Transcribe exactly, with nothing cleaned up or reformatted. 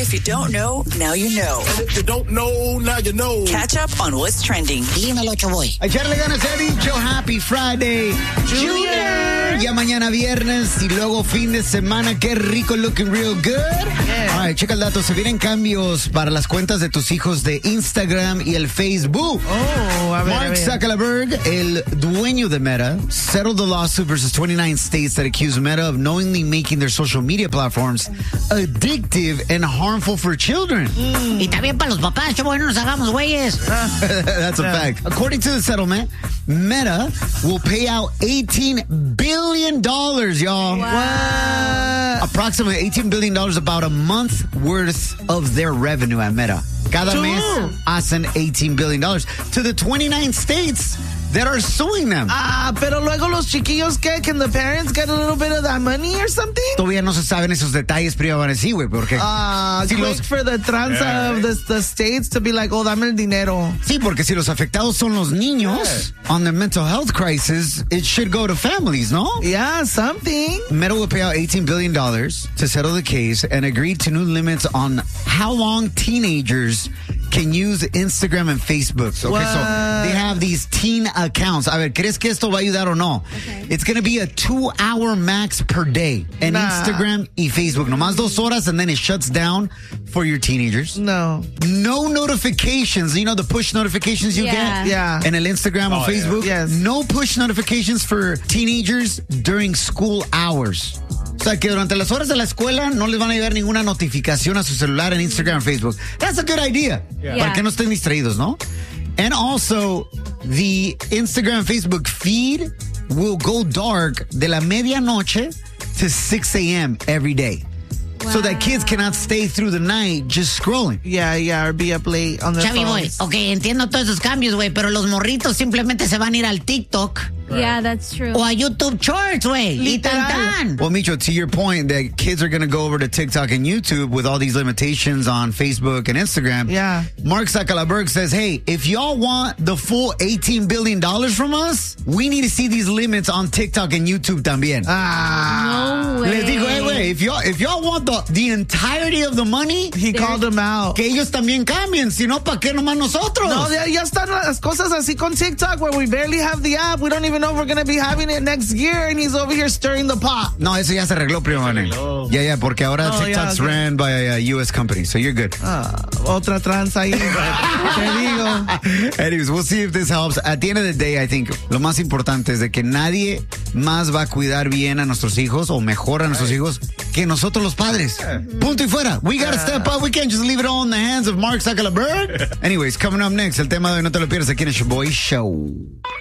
If you don't know, now you know. And if you don't know, now you know. Catch up on what's trending. Dímelo, Choboy. A echarle ganas, he dicho. Happy Friday, Junior. Ya mañana viernes y luego fin de semana. Qué rico, looking real good. Yeah. All right, checa el dato. Se vienen cambios para las cuentas de tus hijos de Instagram y el Facebook. Oh, a ver, a Mark ver. Zuckerberg, el dueño de Meta, settled the lawsuit versus twenty-nine states that accuse Meta of knowingly making their social media platforms addictive and harmful for children. Mm. Y también para los papás, Choboy, no nos hagamos güeyes. That's a Yeah. fact. According to the settlement, Meta will pay out eighteen billion dollars, y'all. What? Approximately eighteen billion dollars, about a month worth of their revenue at Meta. Cada True. mes hacen eighteen billion dollars to the twenty-nine states that are suing them. Ah, pero luego los chiquillos, ¿qué? Can the parents get a little bit of that money or something? Todavía no se saben esos detalles, pero van a decir, güey, porque... Ah, si quick los- for the tranza Yeah, of the, the states to be like, oh, dame el dinero. Sí, porque si los afectados son los niños on the mental health crisis, it should go to families, ¿no? Yeah, something. Meta will pay out eighteen billion dollars to settle the case and agreed to new limits on how long teenagers can use Instagram and Facebook. Okay, What? so they have these teen accounts. A ver, ¿crees que esto va a ayudar o no? It's going to be a two-hour max per day in Nah. Instagram y Facebook. Nomás dos horas and then it shuts down for your teenagers. No. No notifications. You know the push notifications you Yeah. get? Yeah. And el Instagram or Oh, yeah. Facebook? Yes. No push notifications for teenagers during school hours. O sea, que durante las horas de la escuela no les van a llegar ninguna notificación a su celular en Instagram, Facebook. That's a good idea. Yeah. Para que no estén distraídos, ¿no? And also, the Instagram, Facebook feed will go dark de la medianoche to six a.m. every day. So that kids cannot stay through the night just scrolling. Yeah, yeah, or be up late on their Chavi, boy. phones. Ok, entiendo todos esos cambios, güey, pero los morritos simplemente se van a ir al TikTok Yeah, that's true. o a YouTube Shorts, güey. Y tan Literal. tan. Well, Micho, to your point that kids are going to go over to TikTok and YouTube with all these limitations on Facebook and Instagram. Yeah. Mark Zuckerberg says, hey, if y'all want the full eighteen billion dollars from us, we need to see these limits on TikTok and YouTube también. Ah. No way. Les digo, hey, güey, if y'all, if y'all want the, the entirety of the money, He called them out. que ellos también cambien, si no, ¿para qué nomás nosotros? No, ya, ya están las cosas así con TikTok where we barely have the app. We don't even know if we're going to be having it next year, and he's over here stirring the pot. No, eso ya se arregló, primo Manny. Ya, ya, porque ahora Oh, yeah, TikTok's okay. ran by a U S company, so you're good. Ah, otra tranza ahí. Te digo. Anyways, we'll see if this helps. At the end of the day, I think lo más importante es de que nadie más va a cuidar bien a nuestros hijos o mejor a nuestros hijos que nosotros los padres. Punto y fuera. We gotta step up. We can't just leave it all in the hands of Mark Zuckerberg. Anyways, coming up next, el tema de hoy no te lo pierdas aquí en el Shoboy Show.